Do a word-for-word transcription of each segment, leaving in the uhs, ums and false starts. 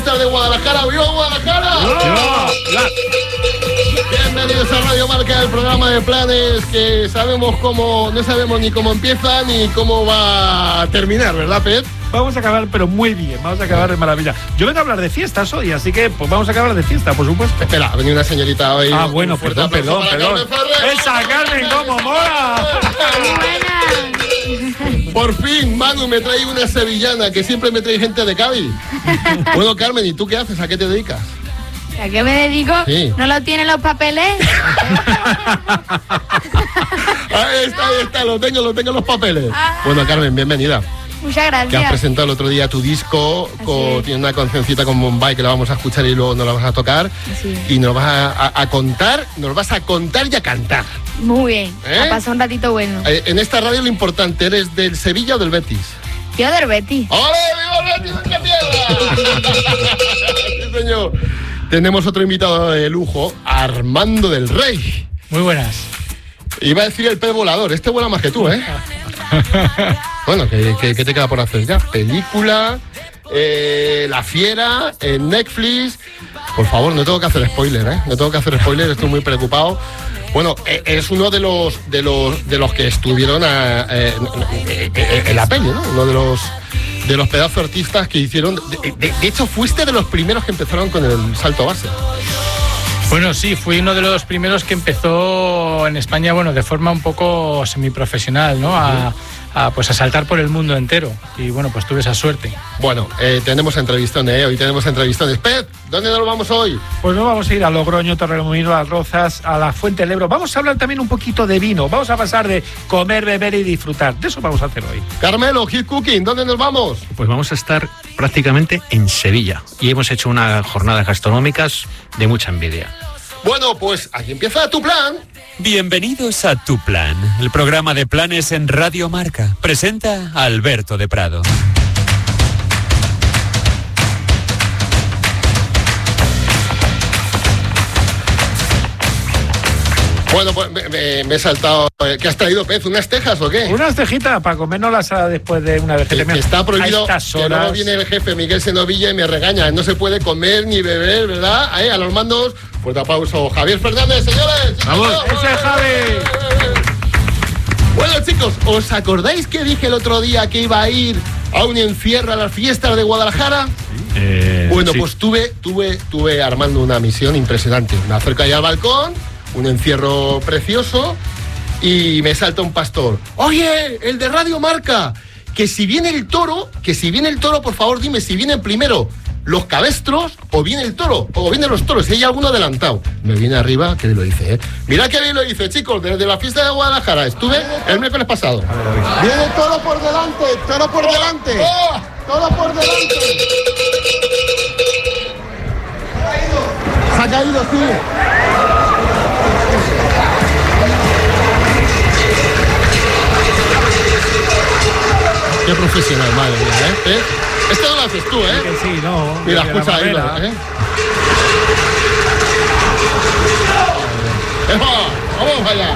de Guadalajara. ¡Viva Guadalajara! ¡Viva! Bienvenidos a Radio Marca, el programa de planes que sabemos cómo, no sabemos ni cómo empieza ni cómo va a terminar, ¿verdad, Pet? Vamos a acabar, pero muy bien, vamos a acabar de maravilla. Yo vengo a hablar de fiestas hoy, así que pues vamos a acabar de fiesta, por supuesto. Espera, ha venido una señorita hoy. Ah, bueno, perdón, perdón, perdón. ¡Esa Carmen, cómo mola! Por fin, Manu me trae una sevillana, que siempre me trae gente de Cádiz. Bueno, Carmen, ¿y tú qué haces? ¿A qué te dedicas? ¿A qué me dedico? Sí. ¿No lo tienen los papeles? Ahí está, ahí está, lo tengo, lo tengo en los papeles. Ah. Bueno, Carmen, bienvenida. Muchas gracias. Que has presentado el otro día tu disco, con, tiene una cancioncita con Bombay que la vamos a escuchar y luego nos la vas a tocar. Así es. Y nos vas a, a, a contar, nos vas a contar y a cantar. Muy bien, ¿Eh? a pasar un ratito bueno. Eh, en esta radio lo importante, ¿eres del Sevilla o del Betis? Yo del Betis. ¡Ole, viva el Betis, que pierda! Sí, señor. Tenemos otro invitado de lujo, Armando del Rey. Muy buenas. Iba a decir el pez volador, este vuela más que tú, ¿eh? Bueno, ¿qué, qué, qué te queda por hacer ya? Película, eh, La Fiera, en Netflix. Por favor, no tengo que hacer spoiler, ¿eh? No tengo que hacer spoiler, estoy muy preocupado. Bueno, eh, es uno de los de los de los que estuvieron a, eh, eh, eh, en la peli, ¿no? Uno de los de los pedazos de artistas que hicieron. De, de, de hecho, fuiste de los primeros que empezaron con el salto base. Bueno, sí, fui uno de los primeros que empezó en España, bueno, de forma un poco semiprofesional, ¿no? A, a, pues a saltar por el mundo entero. Y bueno, pues tuve esa suerte. Bueno, eh, tenemos entrevistones, ¿eh? Hoy tenemos entrevistones. Pez, ¿dónde nos vamos hoy? Pues nos vamos a ir a Logroño, Torremolinos, Las Rozas, a la Fuente del Ebro. Vamos a hablar también un poquito de vino. Vamos a pasar de comer, beber y disfrutar. De eso vamos a hacer hoy. Carmelo, Hit Cooking, ¿dónde nos vamos? Pues vamos a estar prácticamente en Sevilla y hemos hecho unas jornadas gastronómicas de mucha envidia. Bueno, pues aquí empieza Tu Plan. Bienvenidos a Tu Plan, el programa de planes en Radio Marca. Presenta a Alberto de Prado. Bueno, pues me, me, me he saltado. ¿Qué has traído, Pez? ¿Unas tejas o qué? Unas tejitas para comérnoslas después de una vez que Que, te que está prohibido, a estas que luego horas. viene el jefe Miguel Senovilla y me regaña. No se puede comer ni beber, ¿verdad? Ahí, a los mandos, fuerte aplauso. Javier Fernández, señores. ¡Vamos! ¡Vamos! ¡Ese Javi! Bueno, chicos, ¿os acordáis que dije el otro día que iba a ir a un encierro a las fiestas de Guadalajara? Eh, Bueno, sí. pues tuve, tuve, tuve armando una misión impresionante. Me acerco ahí al balcón, un encierro precioso, y me salta un pastor. Oye, el de Radio Marca, que si viene el toro, que si viene el toro, por favor dime si vienen primero los cabestros o viene el toro, o vienen los toros, si hay alguno adelantado. Me viene arriba, que bien lo dice, ¿eh? Mirad que bien lo dice, chicos, desde la fiesta de Guadalajara, estuve el miércoles pasado. Viene el toro por delante, toro por delante, toro por delante. Se ha caído, sí. Qué profesional, madre mía, ¿eh? ¿Eh? Esto no lo haces tú, ¿eh? Que sí, no. Mira, de la escucha ahí, manera. ¿eh? ¡Vamos allá!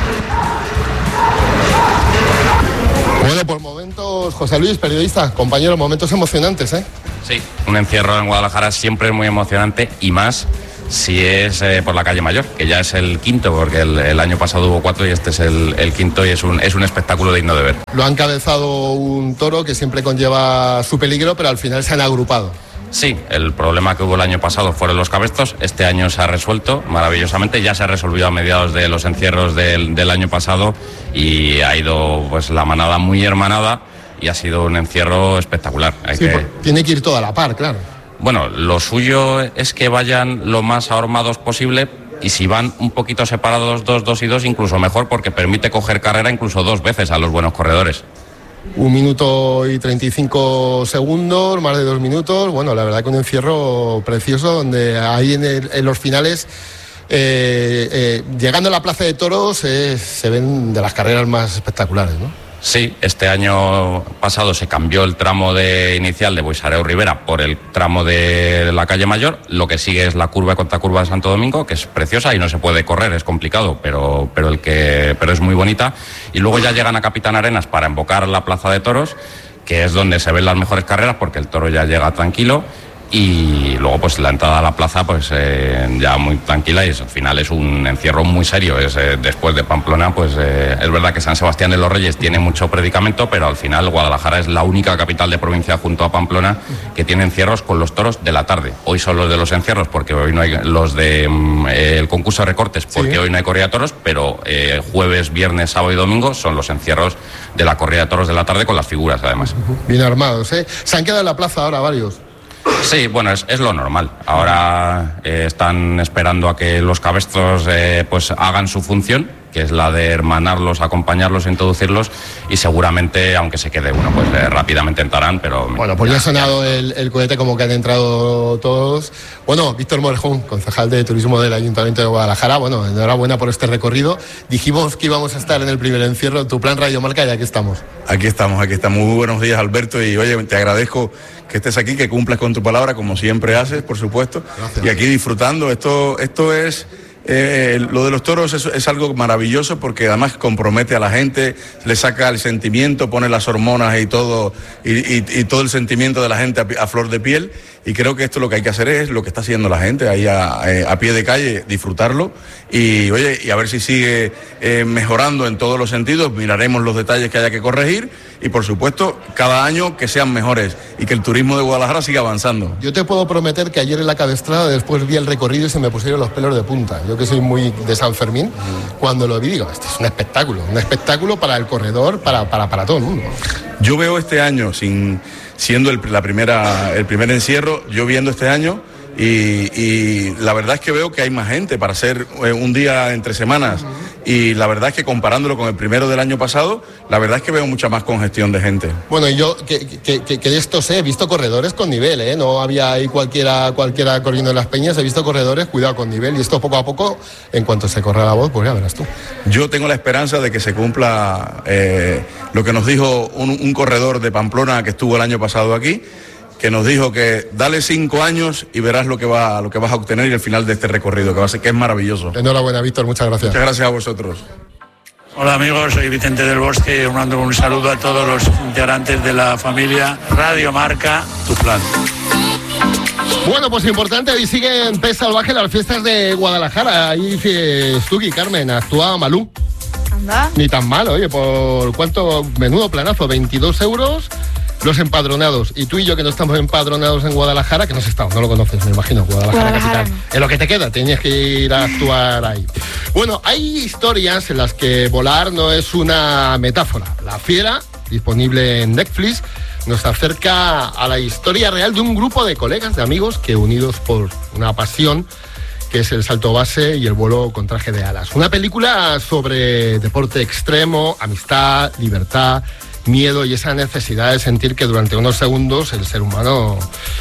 Bueno, por momentos, José Luis, periodista, compañero, momentos emocionantes, ¿eh? Sí, un encierro en Guadalajara siempre es muy emocionante y más si es eh, por la calle Mayor, que ya es el quinto, porque el, el año pasado hubo cuatro y este es el, el quinto y es un, es un espectáculo digno de ver. Lo ha encabezado un toro que siempre conlleva su peligro, pero al final se han agrupado. Sí, el problema que hubo el año pasado fueron los cabestos, este año se ha resuelto maravillosamente, ya se ha resolvido a mediados de los encierros del, del año pasado y ha ido pues la manada muy hermanada y ha sido un encierro espectacular. Hay Sí, que... pues, tiene que ir toda a la par, claro. Bueno, lo suyo es que vayan lo más ahormados posible y si van un poquito separados dos, dos y dos, incluso mejor porque permite coger carrera incluso dos veces a los buenos corredores. Un minuto y treinta y cinco segundos, más de dos minutos. Bueno, la verdad que un encierro precioso donde ahí en, el, en los finales, eh, eh, llegando a la Plaza de Toros, eh, se ven de las carreras más espectaculares, ¿no? Sí, este año pasado se cambió el tramo de inicial de Buixareu Ribera por el tramo de la calle Mayor. Lo que sigue es la curva contra curva de Santo Domingo, que es preciosa y no se puede correr, es complicado, pero, pero, el que, pero es muy bonita. Y luego ya llegan a Capitán Arenas para embocar la Plaza de Toros, que es donde se ven las mejores carreras porque el toro ya llega tranquilo. y luego pues la entrada a la plaza pues eh, ya muy tranquila, y es, al final es un encierro muy serio. Es, eh, después de Pamplona pues eh, es verdad que San Sebastián de los Reyes tiene mucho predicamento, pero al final Guadalajara es la única capital de provincia junto a Pamplona que tiene encierros con los toros de la tarde. Hoy son los de los encierros porque hoy no hay los de mm, eh, el concurso de recortes porque sí. Hoy no hay corrida de toros, pero eh, jueves, viernes, sábado y domingo son los encierros de la corrida de toros de la tarde con las figuras además. Bien armados, ¿eh? Se han quedado en la plaza ahora varios. Sí, bueno, es, es lo normal. Ahora eh, están esperando a que los cabestros eh, pues hagan su función, que es la de hermanarlos, acompañarlos, introducirlos, y seguramente, aunque se quede uno, pues eh, rápidamente entrarán, pero... Bueno, pues ya ha sonado el, el cohete como que han entrado todos. Bueno, Víctor Morejón, concejal de Turismo del Ayuntamiento de Guadalajara, bueno, enhorabuena por este recorrido. Dijimos que íbamos a estar en el primer encierro, tu plan Radio Marca, y aquí estamos. Aquí estamos, aquí estamos. Muy buenos días, Alberto, y oye, te agradezco que estés aquí, que cumplas con tu palabra, como siempre haces, por supuesto. Gracias. Y aquí disfrutando. Esto, esto es... Eh, lo de los toros es, es algo maravilloso porque además compromete a la gente, le saca el sentimiento, pone las hormonas y todo y, y, y todo el sentimiento de la gente a, a flor de piel, y creo que esto lo que hay que hacer es lo que está haciendo la gente ahí a, a pie de calle, disfrutarlo y oye, y a ver si sigue eh, mejorando en todos los sentidos. Miraremos los detalles que haya que corregir y por supuesto cada año que sean mejores y que el turismo de Guadalajara siga avanzando. Yo te puedo prometer que ayer en la Cabestrada después vi el recorrido y se me pusieron los pelos de punta. Yo que soy muy de San Fermín, mm. cuando lo vi digo, este es un espectáculo, un espectáculo para el corredor, para, para, para todo el mundo. Yo veo este año, sin siendo el, la primera, el primer encierro, yo viendo este año y, y la verdad es que veo que hay más gente para hacer un día entre semanas, y la verdad es que comparándolo con el primero del año pasado, la verdad es que veo mucha más congestión de gente. Bueno, y yo que, que, que, que de esto sé, he visto corredores con nivel, ¿eh? No había ahí cualquiera, cualquiera corriendo en las peñas, he visto corredores, cuidado, con nivel, y esto poco a poco, en cuanto se corra la voz, pues ya verás tú. Yo tengo la esperanza de que se cumpla eh, lo que nos dijo un, un corredor de Pamplona que estuvo el año pasado aquí, que nos dijo que dale cinco años y verás lo que va, lo que vas a obtener y el final de este recorrido, que va a ser, que es maravilloso. Enhorabuena, Víctor, muchas gracias. Muchas gracias a vosotros. Hola amigos, soy Vicente del Bosque, mando un saludo a todos los integrantes de la familia Radio Marca, tu plan. Bueno, pues importante, hoy siguen Pez Salvaje las fiestas de Guadalajara. Ahí Stucky, Carmen, actúa Malú. Anda. Ni tan mal, oye, por cuánto, menudo planazo, veintidós euros. Los empadronados, y tú y yo que no estamos empadronados en Guadalajara, que no has estado, no lo conoces, me imagino, Guadalajara, Guadalajara capital. Es lo que te queda, tenías que ir a actuar ahí. Bueno, hay historias en las que volar no es una metáfora. La Fiera, disponible en Netflix, nos acerca a la historia real de un grupo de colegas, de amigos, que unidos por una pasión, que es el salto base y el vuelo con traje de alas. Una película sobre deporte extremo, amistad, libertad, miedo y esa necesidad de sentir que durante unos segundos el ser humano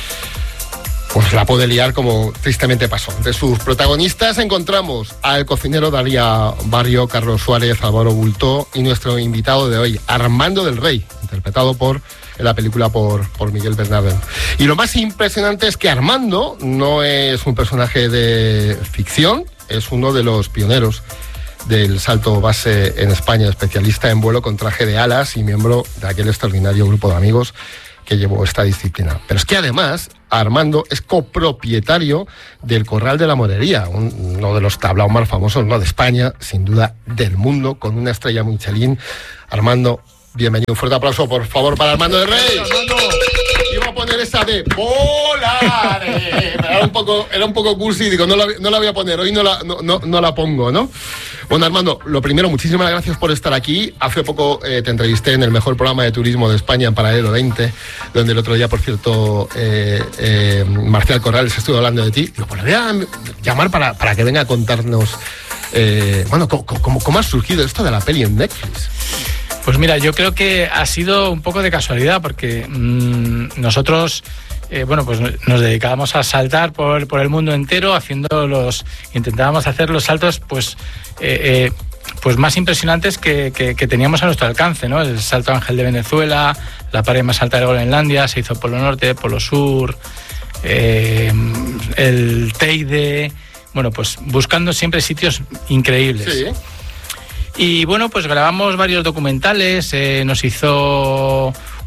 pues la puede liar, como tristemente pasó. Entre sus protagonistas encontramos al cocinero Daría Barrio, Carlos Suárez, Álvaro Bultó y nuestro invitado de hoy, Armando del Rey, interpretado por en la película por, por Miguel Bernabé. Y lo más impresionante es que Armando no es un personaje de ficción, es uno de los pioneros del salto base en España, especialista en vuelo con traje de alas y miembro de aquel extraordinario grupo de amigos que llevó esta disciplina. Pero es que además Armando es copropietario del Corral de la Morería, uno de los tablaos más famosos, no de España, sin duda del mundo, con una estrella Michelin. Armando, bienvenido. Un fuerte aplauso, por favor, para Armando del Rey. Armando, iba a poner esa de volar. Era un poco, era un poco cursi, digo, no la, no la voy a poner, hoy no la, no, no, no la pongo, ¿no? Bueno, Armando, lo primero, muchísimas gracias por estar aquí. Hace poco eh, te entrevisté en el mejor programa de turismo de España, en Paralelo veinte, donde el otro día, por cierto, eh, eh, Marcial Corrales estuvo hablando de ti. Digo, pues le voy a llamar para, para que venga a contarnos, eh, bueno, ¿cómo, cómo, cómo ha surgido esto de la peli en Netflix? Pues mira, yo creo que ha sido un poco de casualidad, porque mmm, nosotros... Eh, bueno, pues nos dedicábamos a saltar por, por el mundo entero, haciendo los, intentábamos hacer los saltos, pues, eh, eh, pues más impresionantes que, que, que teníamos a nuestro alcance, ¿no? El salto Ángel de Venezuela, la pared más alta de Groenlandia, se hizo Polo Norte, Polo Sur, eh, el Teide, bueno, pues buscando siempre sitios increíbles. Sí. Y bueno, pues grabamos varios documentales, eh, nos hizo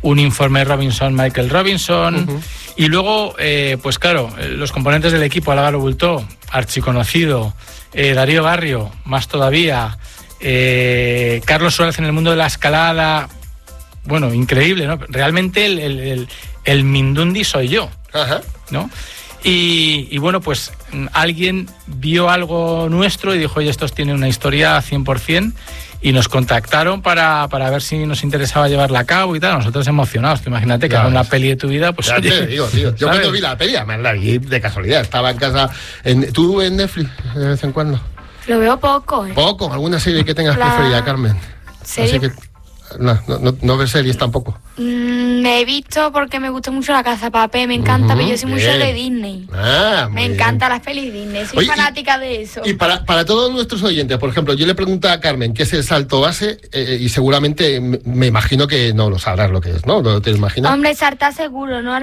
un informe Robinson, Michael Robinson. Uh-huh. Y luego, eh, pues claro, los componentes del equipo, Álvaro Bultó, archiconocido, eh, Darío Barrio, más todavía, eh, Carlos Suárez en el mundo de la escalada, bueno, increíble, ¿no? Realmente el, el, el, el Mindundi soy yo, uh-huh. ¿no? Y, y bueno, pues alguien vio algo nuestro y dijo, oye, estos tienen una historia cien por ciento, y nos contactaron para, para ver si nos interesaba llevarla a cabo y tal. Nosotros emocionados, tú imagínate que haga una peli de tu vida, pues ya oye, te digo, tío. Yo ¿sabes? Cuando vi la peli, además la vi de casualidad, estaba en casa. En, ¿Tú en Netflix de vez en cuando? Lo veo poco, ¿eh? Poco, alguna serie que tengas la... preferida, Carmen. ¿Serie? Así que no, no, no ves series tampoco. Mm, me he visto porque me gusta mucho La Casa de Papel, me encanta, uh-huh, pero yo soy mucho de Disney. Ah, me encantan las pelis Disney, soy Oye, fanática y, de eso. Y para, para todos nuestros oyentes, por ejemplo, yo le pregunto a Carmen qué es el salto base, eh, y seguramente me, me imagino que no lo sabrás lo que es, ¿no? ¿Lo te imaginas? Hombre, saltar seguro, ¿no?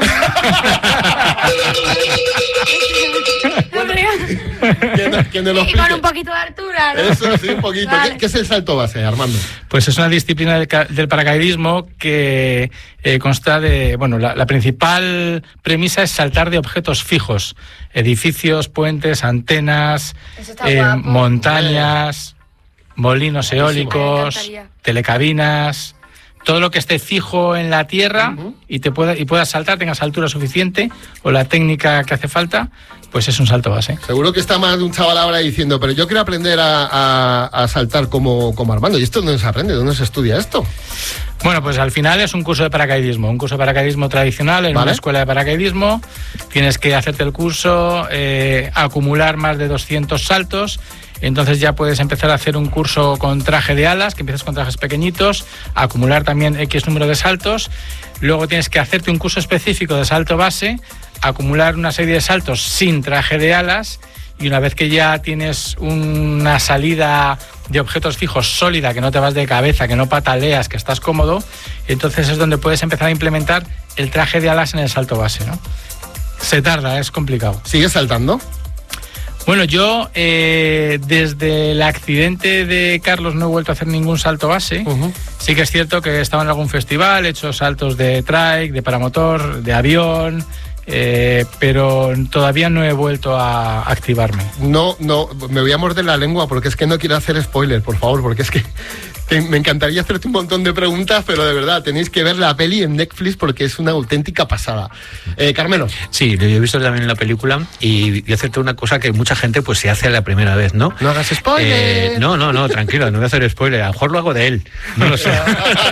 que no, que no lo y con un poquito de altura, ¿no? Eso sí, un poquito. Vale. ¿Qué, ¿Qué es el salto base, Armando? Pues es una disciplina del, del paracaidismo que eh, consta de, bueno, la, la principal premisa es saltar de objetos fijos, edificios, puentes, antenas, eh, montañas, molinos eólicos, telecabinas, todo lo que esté fijo en la tierra, uh-huh, y te pueda, y puedas saltar, tengas altura suficiente o la técnica que hace falta, pues es un salto base. Seguro que está más de un chaval ahora diciendo, pero yo quiero aprender a, a, a saltar como, como Armando. ¿Y esto dónde se aprende? ¿Dónde se estudia esto? Bueno, pues al final es un curso de paracaidismo, un curso de paracaidismo tradicional en ¿vale? una escuela de paracaidismo. Tienes que hacerte el curso, eh, acumular más de doscientos saltos. Entonces ya puedes empezar a hacer un curso con traje de alas, que empiezas con trajes pequeñitos, acumular también X número de saltos. Luego tienes que hacerte un curso específico de salto base, acumular una serie de saltos sin traje de alas, y una vez que ya tienes una salida de objetos fijos sólida, que no te vas de cabeza, que no pataleas, que estás cómodo, entonces es donde puedes empezar a implementar el traje de alas en el salto base, ¿no? Se tarda, es complicado. ¿Sigues saltando? Bueno, yo eh, desde el accidente de Carlos no he vuelto a hacer ningún salto base. Uh-huh. Sí que es cierto que he estado en algún festival, he hecho saltos de trike, de paramotor, de avión, eh, pero todavía no he vuelto a activarme. No, no, me voy a morder la lengua porque es que no quiero hacer spoiler, por favor, porque es que te, me encantaría hacerte un montón de preguntas, pero de verdad, tenéis que ver la peli en Netflix porque es una auténtica pasada. Eh, Carmelo. Sí, lo he visto también en la película y, y hacerte una cosa que mucha gente pues se hace la primera vez, ¿no? No hagas spoiler. Eh, no, no, no, tranquilo, no voy a hacer spoiler, a lo mejor lo hago de él, no lo sé.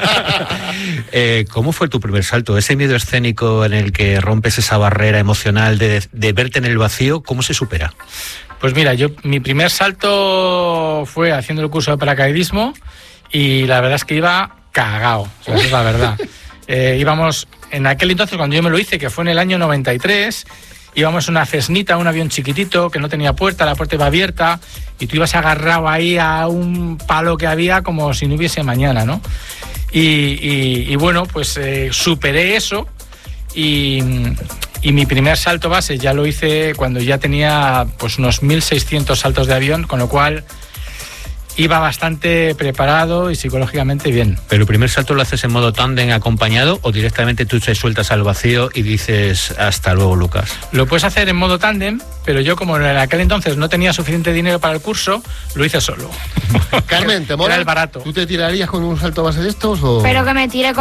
eh, ¿Cómo fue tu primer salto? Ese miedo escénico en el que rompes esa barrera emocional de, de verte en el vacío, ¿cómo se supera? Pues mira, yo mi primer salto fue haciendo el curso de paracaidismo y la verdad es que iba cagao, o sea, esa es la verdad. Eh, íbamos, en aquel entonces cuando yo me lo hice, que fue en el año noventa y tres, íbamos en una Cessnita, un avión chiquitito que no tenía puerta, la puerta iba abierta y tú ibas agarrado ahí a un palo que había como si no hubiese mañana, ¿no? Y, y, y bueno, pues eh, superé eso y, y mi primer salto base ya lo hice cuando ya tenía pues unos mil seiscientos saltos de avión, con lo cual iba bastante preparado y psicológicamente bien. ¿Pero el primer salto lo haces en modo tándem acompañado o directamente tú te sueltas al vacío y dices hasta luego, Lucas? Lo puedes hacer en modo tándem, pero yo como en aquel entonces no tenía suficiente dinero para el curso, lo hice solo. Carmen, ¿te mola? Era el barato. ¿Tú te tirarías con un salto base de estos o...? Pero que me tire con